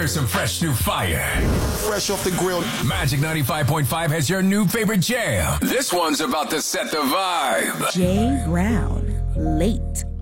Here's some fresh new fire. Fresh off the grill. Magic 95.5 has your new favorite jam. This one's about to set the vibe. Jay Brown, Late.